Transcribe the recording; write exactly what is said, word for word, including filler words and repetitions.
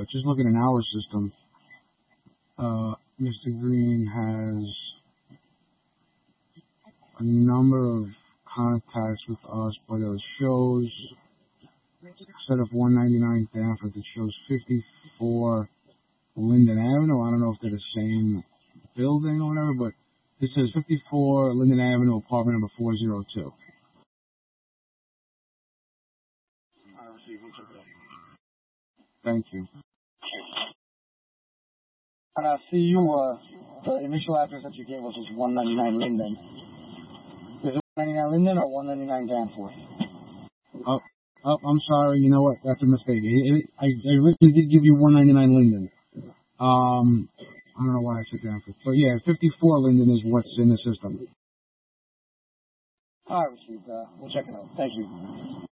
just looking in our system, uh, Mister Green has a number of contacts with us, but it shows, instead of one ninety-nine Danforth, it shows fifty-four Linden Avenue. I don't know if they're the same building or whatever, but it says fifty-four Linden Avenue, apartment number four oh two. Thank you. And I see you, uh, the initial address that you gave us was one ninety-nine Linden. Is it one ninety-nine Linden or one ninety-nine Danforth? Oh, oh, I'm sorry. You know what? That's a mistake. It, it, I, I originally did give you one ninety-nine Linden. Um, I don't know why I said Danforth. But yeah, fifty-four Linden is what's in the system. All right, Rashid. Uh, we'll check it out. Thank you.